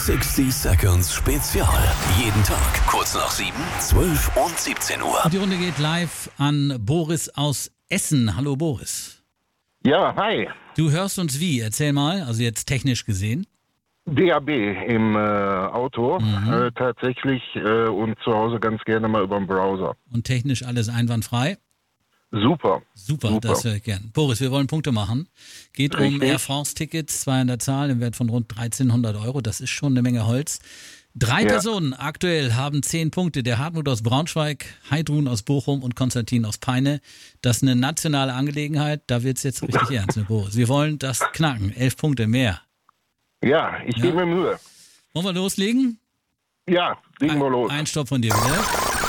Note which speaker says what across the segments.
Speaker 1: 60 Seconds Spezial. Jeden Tag kurz nach 7, 12 und 17 Uhr.
Speaker 2: Und die Runde geht live an Boris aus Essen. Hallo Boris.
Speaker 3: Ja, hi.
Speaker 2: Du hörst uns wie? Erzähl mal, also jetzt technisch gesehen.
Speaker 3: DAB im Auto tatsächlich und zu Hause ganz gerne mal über den Browser.
Speaker 2: Und technisch alles einwandfrei?
Speaker 3: Super.
Speaker 2: Super, das höre ich gern. Boris, wir wollen Punkte machen. Geht um
Speaker 3: Richtig.
Speaker 2: Air France-Tickets, 2 an der Zahl im Wert von rund 1300 Euro. Das ist schon eine Menge Holz. 3 Personen aktuell haben 10 Punkte. Der Hartmut aus Braunschweig, Heidrun aus Bochum und Konstantin aus Peine. Das ist eine nationale Angelegenheit. Da wird es jetzt richtig ernst, ne, Boris. Wir wollen das knacken. 11 Punkte mehr.
Speaker 3: Ja, ich gebe mir Mühe.
Speaker 2: Wollen wir loslegen?
Speaker 3: Ja, legen wir los.
Speaker 2: Ein Stopp von dir, bitte.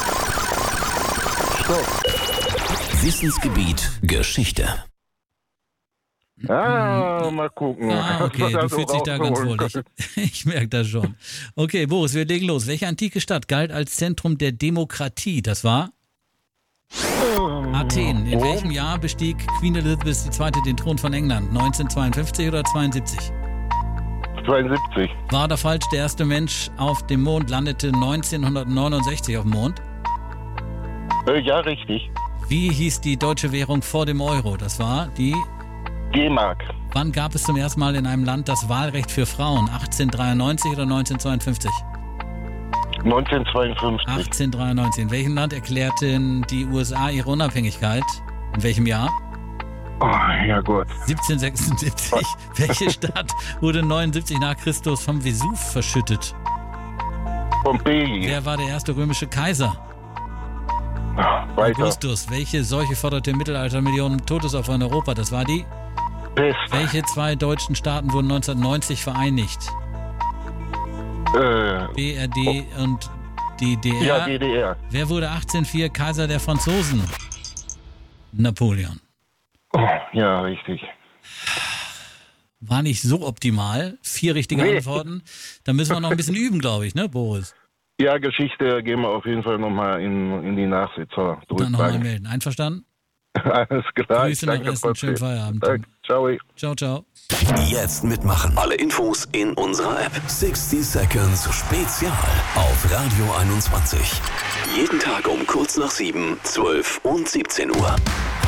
Speaker 3: Stopp.
Speaker 1: Wissensgebiet Geschichte.
Speaker 3: Mal gucken.
Speaker 2: Okay, du
Speaker 3: Was
Speaker 2: fühlst dich da ganz wohl.
Speaker 3: rausholen
Speaker 2: Ich merke das schon. Okay, Boris, wir legen los. Welche antike Stadt galt als Zentrum der Demokratie? Das war Athen. In welchem Jahr bestieg Queen Elizabeth II. Den Thron von England? 1952 oder 72?
Speaker 3: 72.
Speaker 2: War oder falsch, der erste Mensch auf dem Mond landete 1969 auf dem Mond?
Speaker 3: Ja, richtig.
Speaker 2: Wie hieß die deutsche Währung vor dem Euro? Das war die...
Speaker 3: D-Mark.
Speaker 2: Wann gab es zum ersten Mal in einem Land das Wahlrecht für Frauen? 1893 oder 1952?
Speaker 3: 1952.
Speaker 2: 1893. In welchem Land erklärten die USA ihre Unabhängigkeit? In welchem Jahr?
Speaker 3: Oh, ja gut.
Speaker 2: 1776. Welche Stadt wurde 79 nach Christus vom Vesuv verschüttet?
Speaker 3: Pompeji.
Speaker 2: Wer war der erste römische Kaiser?
Speaker 3: Weiter.
Speaker 2: Augustus. Welche Seuche forderte im Mittelalter Millionen Todesopfer in Europa? Das war die?
Speaker 3: Pest.
Speaker 2: Welche 2 deutschen Staaten wurden 1990 vereinigt? BRD und die DDR.
Speaker 3: Ja, DDR.
Speaker 2: Wer wurde 1804 Kaiser der Franzosen? Napoleon.
Speaker 3: Oh, ja, richtig.
Speaker 2: War nicht so optimal. 4 richtige Antworten. Da müssen wir noch ein bisschen üben, glaube ich, ne, Boris?
Speaker 3: Ja, Geschichte gehen wir auf jeden Fall nochmal in die Nachsitzer.
Speaker 2: Dann nochmal melden. Einverstanden?
Speaker 3: Alles klar.
Speaker 2: Grüße nach Essen. Schönen Feierabend.
Speaker 3: Danke. Ciao.
Speaker 2: Ciao, ciao.
Speaker 1: Jetzt mitmachen. Alle Infos in unserer App. 60 Seconds Spezial auf Radio 21. Jeden Tag um kurz nach 7, 12 und 17 Uhr.